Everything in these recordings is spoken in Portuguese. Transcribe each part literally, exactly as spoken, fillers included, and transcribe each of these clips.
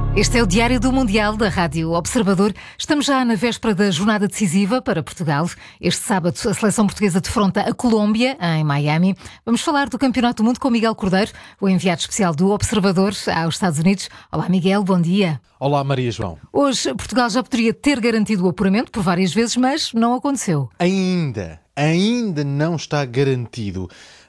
Este é o Diário do Mundial da Rádio Observador. Estamos já na véspera da jornada decisiva para Portugal. Este sábado a seleção portuguesa defronta a Colômbia, em Miami. Vamos falar do Campeonato do Mundo com Miguel Cordeiro, o enviado especial do Observador aos Estados Unidos. Olá Miguel, bom dia. Olá Maria João. Hoje Portugal já poderia ter garantido o apuramento por várias vezes, mas não aconteceu. Ainda, ainda não está garantido.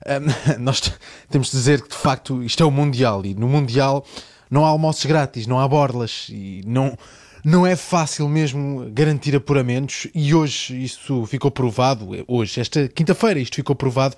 Um, nós t- temos de dizer que de facto isto é o Mundial e no Mundial não há almoços grátis, não há borlas e não, não é fácil mesmo garantir apuramentos e hoje isso ficou provado, hoje, esta quinta-feira isto ficou provado.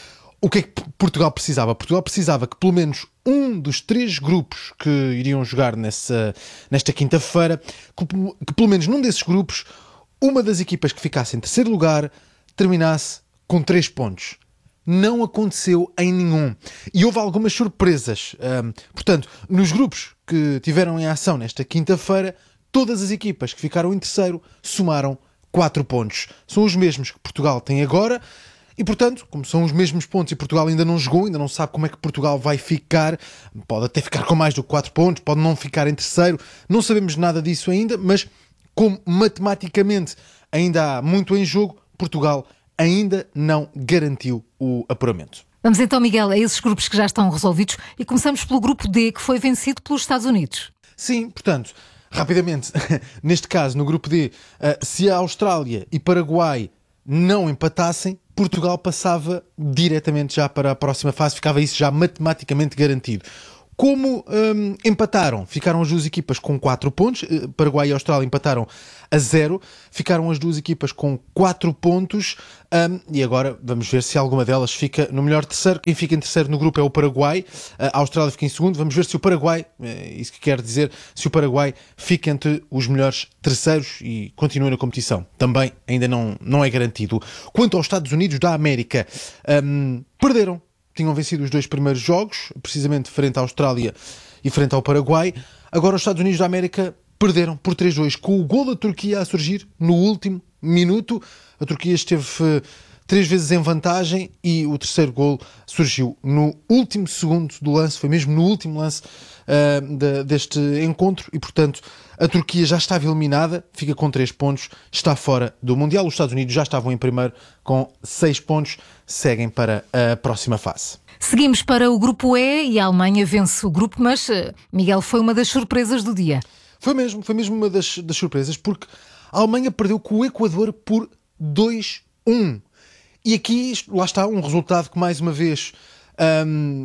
O que é que Portugal precisava? Portugal precisava que pelo menos um dos três grupos que iriam jogar nessa, nesta quinta-feira, que, que pelo menos num desses grupos, uma das equipas que ficasse em terceiro lugar terminasse com três pontos. Não aconteceu em nenhum. E houve algumas surpresas. Um, portanto, nos grupos que tiveram em ação nesta quinta-feira, todas as equipas que ficaram em terceiro somaram quatro pontos. São os mesmos que Portugal tem agora. E, portanto, como são os mesmos pontos e Portugal ainda não jogou, ainda não sabe como é que Portugal vai ficar, pode até ficar com mais do que quatro pontos, pode não ficar em terceiro, não sabemos nada disso ainda, mas como matematicamente ainda há muito em jogo, Portugal ainda não garantiu o apuramento. Vamos então, Miguel, a esses grupos que já estão resolvidos e começamos pelo grupo D, que foi vencido pelos Estados Unidos. Sim, portanto, rapidamente, neste caso, no grupo D, se a Austrália e Paraguai não empatassem, Portugal passava diretamente já para a próxima fase, ficava isso já matematicamente garantido. Como hum, empataram, ficaram as duas equipas com quatro pontos, Paraguai e Austrália empataram a zero, ficaram as duas equipas com quatro pontos hum, e agora vamos ver se alguma delas fica no melhor terceiro. Quem fica em terceiro no grupo é o Paraguai, a Austrália fica em segundo, vamos ver se o Paraguai, é isso que quer dizer, se o Paraguai fica entre os melhores terceiros e continua na competição. Também ainda não, não é garantido. Quanto aos Estados Unidos da América, hum, perderam. Tinham vencido os dois primeiros jogos, precisamente frente à Austrália e frente ao Paraguai. Agora os Estados Unidos da América perderam por três a dois, com o gol da Turquia a surgir no último minuto. A Turquia esteve uh, três vezes em vantagem e o terceiro gol surgiu no último segundo do lance, foi mesmo no último lance uh, de, deste encontro e, portanto, a Turquia já estava eliminada, fica com três pontos, está fora do Mundial. Os Estados Unidos já estavam em primeiro com seis pontos, seguem para a próxima fase. Seguimos para o grupo E e a Alemanha vence o grupo, mas, Miguel, foi uma das surpresas do dia. Foi mesmo, foi mesmo uma das, das surpresas, porque a Alemanha perdeu com o Equador por dois a um. E aqui, lá está, um resultado que, mais uma vez, um,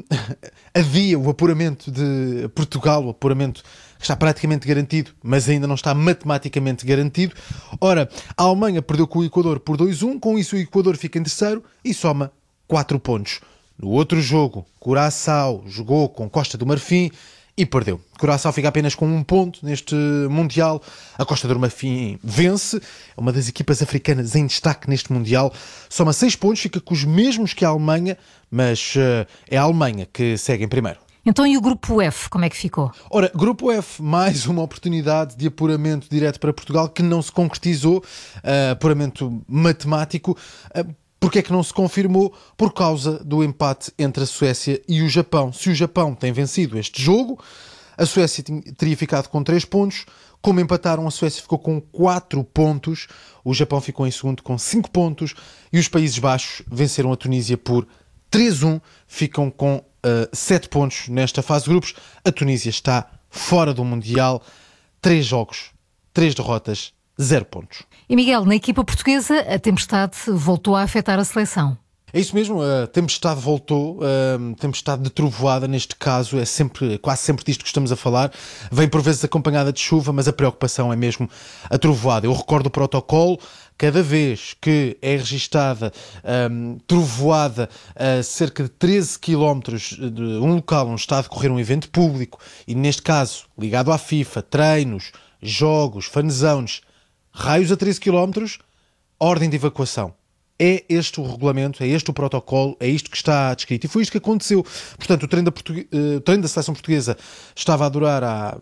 adia o apuramento de Portugal, o apuramento que está praticamente garantido, mas ainda não está matematicamente garantido. Ora, a Alemanha perdeu com o Equador por dois a um, com isso o Equador fica em terceiro e soma quatro pontos. No outro jogo, Curaçao jogou com Costa do Marfim e perdeu. Curaçao fica apenas com um ponto neste Mundial. A Costa do Marfim vence, é uma das equipas africanas em destaque neste Mundial. Soma seis pontos, fica com os mesmos que a Alemanha, mas uh, é a Alemanha que segue em primeiro. Então e o grupo F, como é que ficou? Ora, grupo F, mais uma oportunidade de apuramento direto para Portugal que não se concretizou, uh, apuramento matemático. Uh, Porquê é que não se confirmou? Por causa do empate entre a Suécia e o Japão. Se o Japão tem vencido este jogo, a Suécia teria ficado com três pontos. Como empataram, a Suécia ficou com quatro pontos. O Japão ficou em segundo com cinco pontos. E os Países Baixos venceram a Tunísia por três a um. Ficam com uh, sete pontos nesta fase de grupos. A Tunísia está fora do Mundial. três jogos, três derrotas, zero pontos. E Miguel, na equipa portuguesa, a tempestade voltou a afetar a seleção. É isso mesmo, a tempestade voltou, a tempestade de trovoada neste caso, é sempre, quase sempre disto que estamos a falar, vem por vezes acompanhada de chuva, mas a preocupação é mesmo a trovoada. Eu recordo o protocolo, cada vez que é registada um, trovoada a cerca de treze quilómetros de um local onde está a decorrer um evento público, e neste caso ligado à FIFA, treinos, jogos, fanzones, raios a treze quilómetros, ordem de evacuação. É este o regulamento, é este o protocolo, é isto que está descrito. E foi isto que aconteceu. Portanto, o treino da, Portugue... o treino da seleção portuguesa estava a durar há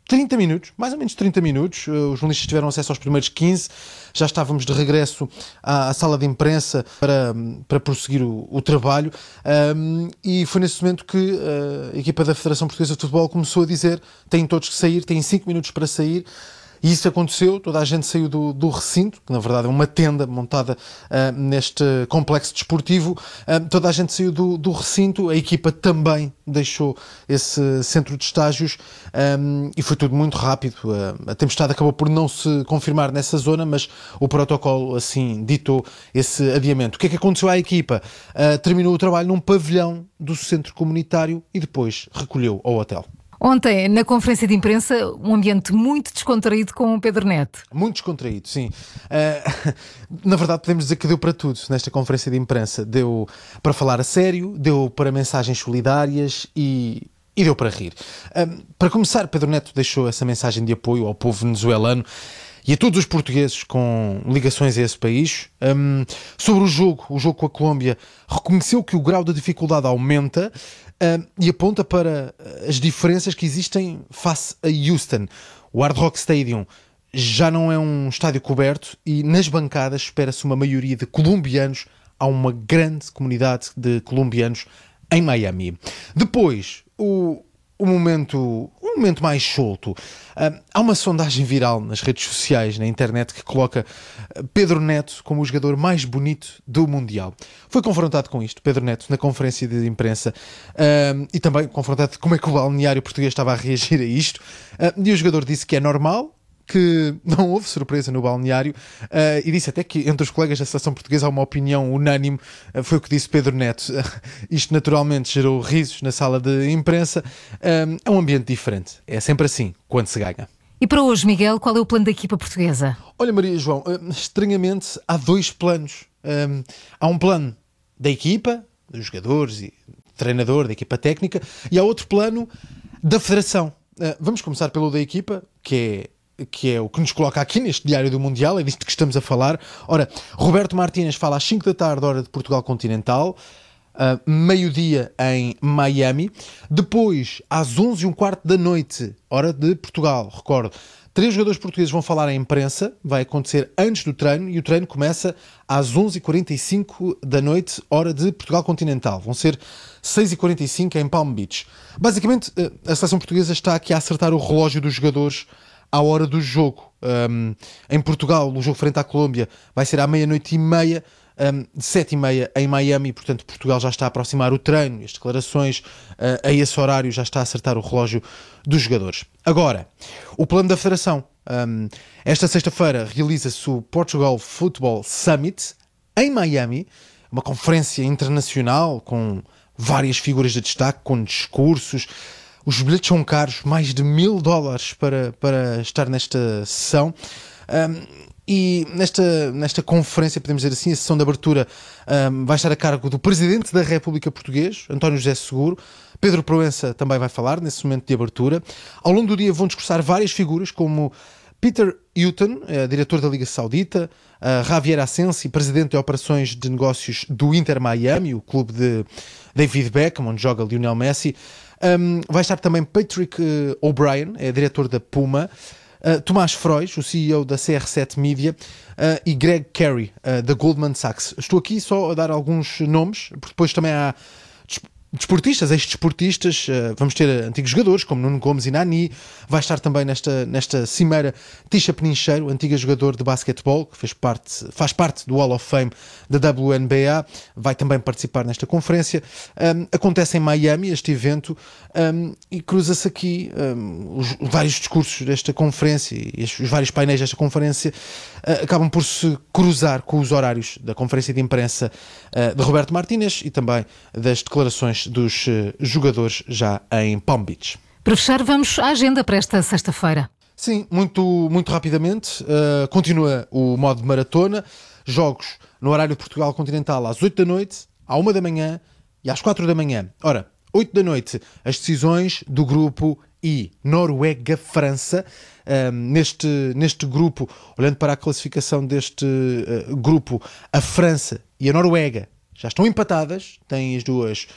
trinta minutos, mais ou menos trinta minutos. Os jornalistas tiveram acesso aos primeiros quinze. Já estávamos de regresso à, à sala de imprensa para, para prosseguir o, o trabalho. Um, e foi nesse momento que uh, a equipa da Federação Portuguesa de Futebol começou a dizer: têm todos que sair, têm cinco minutos para sair. E isso aconteceu, toda a gente saiu do, do recinto, que na verdade é uma tenda montada uh, neste complexo desportivo, uh, toda a gente saiu do, do recinto, a equipa também deixou esse centro de estágios um, e foi tudo muito rápido. Uh, a tempestade acabou por não se confirmar nessa zona, mas o protocolo assim ditou esse adiamento. O que é que aconteceu à equipa? Uh, terminou o trabalho num pavilhão do centro comunitário e depois recolheu ao hotel. Ontem, na conferência de imprensa, um ambiente muito descontraído com o Pedro Neto. Muito descontraído, sim. Uh, na verdade, podemos dizer que deu para tudo nesta conferência de imprensa. Deu para falar a sério, deu para mensagens solidárias e, e deu para rir. Uh, para começar, Pedro Neto deixou essa mensagem de apoio ao povo venezuelano e a todos os portugueses com ligações a esse país. Um, sobre o jogo, o jogo com a Colômbia, reconheceu que o grau de dificuldade aumenta um, e aponta para as diferenças que existem face a Houston. O Hard Rock Stadium já não é um estádio coberto e nas bancadas espera-se uma maioria de colombianos. Há uma grande comunidade de colombianos em Miami. Depois, o... O momento, um momento mais solto. Uh, há uma sondagem viral nas redes sociais, na internet, que coloca Pedro Neto como o jogador mais bonito do Mundial. Foi confrontado com isto, Pedro Neto, na conferência de imprensa, uh, e também confrontado de como é que o balneário português estava a reagir a isto. Uh, e o jogador disse que é normal, que não houve surpresa no balneário uh, e disse até que entre os colegas da seleção portuguesa há uma opinião unânime, uh, foi o que disse Pedro Neto. Uh, isto naturalmente gerou risos na sala de imprensa. Uh, é um ambiente diferente, é sempre assim quando se ganha. E para hoje, Miguel, qual é o plano da equipa portuguesa? Olha, Maria João, uh, estranhamente há dois planos. Um, há um plano da equipa, dos jogadores e treinador, da equipa técnica, e há outro plano da federação. Uh, vamos começar pelo da equipa, que é que é o que nos coloca aqui neste Diário do Mundial, é disto que estamos a falar. Ora, Roberto Martínez fala às cinco da tarde, hora de Portugal Continental, uh, meio-dia em Miami. Depois, às onze e um quarto da noite, hora de Portugal, recordo, três jogadores portugueses vão falar à imprensa, vai acontecer antes do treino, e o treino começa às onze e quarenta e cinco da noite, hora de Portugal Continental. Vão ser seis e quarenta e cinco em Palm Beach. Basicamente, a seleção portuguesa está aqui a acertar o relógio dos jogadores à hora do jogo. Um, em Portugal, o jogo frente à Colômbia vai ser à meia-noite e meia, um, de sete e meia em Miami, portanto Portugal já está a aproximar o treino, as declarações, uh, a esse horário já está a acertar o relógio dos jogadores. Agora, o plano da Federação. Um, esta sexta-feira realiza-se o Portugal Football Summit em Miami, uma conferência internacional com várias figuras de destaque, com discursos. Os bilhetes são caros, mais de mil dólares para, para estar nesta sessão. Um, e nesta, nesta conferência, podemos dizer assim, a sessão de abertura um, vai estar a cargo do Presidente da República Português, António José Seguro. Pedro Proença também vai falar nesse momento de abertura. Ao longo do dia vão discursar várias figuras, como Peter Hutton, eh, diretor da Liga Saudita, uh, Javier Asensi, presidente de operações de negócios do Inter Miami, o clube de David Beckham, onde joga Lionel Messi. Um, vai estar também Patrick uh, O'Brien, é diretor da Puma, uh, Tomás Frois, o C E O da C R sete Media, uh, e Greg Carey, uh, da Goldman Sachs. Estou aqui só a dar alguns nomes, porque depois também há desportistas, ex-desportistas, uh, vamos ter antigos jogadores como Nuno Gomes e Nani. Vai estar também nesta, nesta cimeira Tisha Penincheiro, antiga jogador de basquetebol, que fez parte, faz parte do Hall of Fame da W N B A, vai também participar nesta conferência. Um, acontece em Miami este evento um, e cruza-se aqui um, os vários discursos desta conferência e os vários painéis desta conferência uh, acabam por se cruzar com os horários da conferência de imprensa uh, de Roberto Martínez e também das declarações dos uh, jogadores já em Palm Beach. Para fechar, vamos à agenda para esta sexta-feira. Sim, muito, muito rapidamente. Uh, continua o modo de maratona. Jogos no horário de Portugal Continental às oito da noite, à uma da manhã e às quatro da manhã. Ora, oito da noite, as decisões do grupo I. Noruega-França. Uh, neste, neste grupo, olhando para a classificação deste uh, grupo, a França e a Noruega já estão empatadas, têm as duas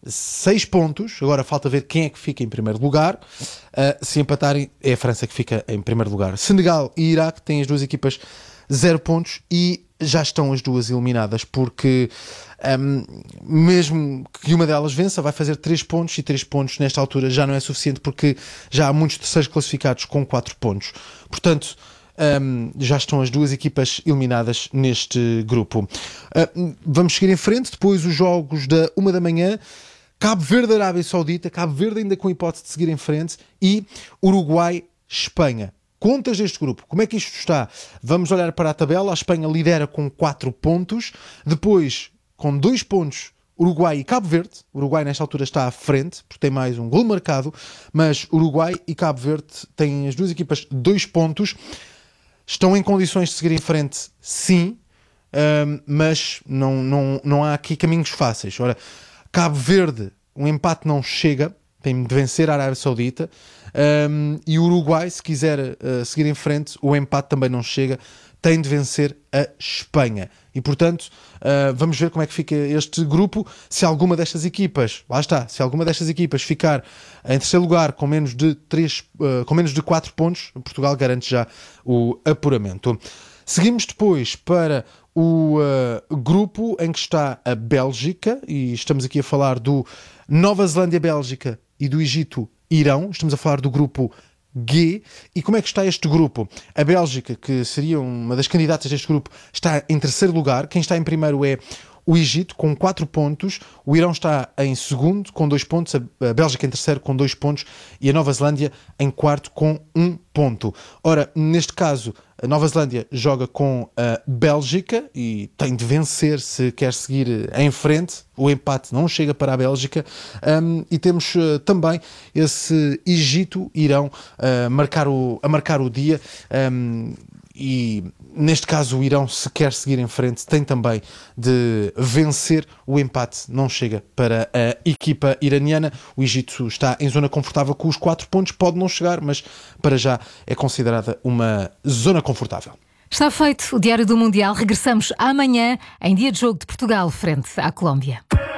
seis pontos. Agora falta ver quem é que fica em primeiro lugar. Uh, se empatarem, é a França que fica em primeiro lugar. Senegal e Iraque têm as duas equipas zero pontos e já estão as duas eliminadas, porque um, mesmo que uma delas vença, vai fazer três pontos, e três pontos nesta altura já não é suficiente, porque já há muitos terceiros classificados com quatro pontos. Portanto, um, já estão as duas equipas eliminadas neste grupo. Uh, vamos seguir em frente. Depois os jogos da uma da manhã. Cabo Verde, Arábia Saudita. Cabo Verde ainda com a hipótese de seguir em frente. E Uruguai, Espanha. Contas deste grupo, como é que isto está? Vamos olhar para a tabela. A Espanha lidera com quatro pontos. Depois, com dois pontos, Uruguai e Cabo Verde. O Uruguai nesta altura está à frente, porque tem mais um gol marcado. Mas Uruguai e Cabo Verde têm as duas equipas dois pontos. Estão em condições de seguir em frente, sim. Um, mas não, não, não há aqui caminhos fáceis. Ora, Cabo Verde, um empate não chega. Tem de vencer a Arábia Saudita. Um, e o Uruguai, se quiser uh, seguir em frente, o empate também não chega, tem de vencer a Espanha. E portanto, uh, vamos ver como é que fica este grupo. Se alguma destas equipas, lá está, se alguma destas equipas ficar em terceiro lugar com menos de três, uh, com menos de quatro pontos, Portugal garante já o apuramento. Seguimos depois para o uh, grupo em que está a Bélgica, e estamos aqui a falar do Nova Zelândia-Bélgica e do Egito-Irão. Estamos a falar do grupo G. E como é que está este grupo? A Bélgica, que seria uma das candidatas deste grupo, está em terceiro lugar. Quem está em primeiro é o Egito, com quatro pontos. O Irão está em segundo, com dois pontos. A Bélgica em terceiro, com dois pontos. E a Nova Zelândia em quarto, com um ponto. Ora, neste caso, a Nova Zelândia joga com a Bélgica e tem de vencer se quer seguir em frente. O empate não chega para a Bélgica. Um, e temos uh, também esse Egito-Irão uh, marcar o, a marcar o dia. Um, e neste caso o Irão, se quer seguir em frente, tem também de vencer. O empate não chega para a equipa iraniana. O Egito está em zona confortável com os quatro pontos, pode não chegar, mas para já é considerada uma zona confortável. Está feito o Diário do Mundial. Regressamos amanhã em dia de jogo de Portugal frente à Colômbia.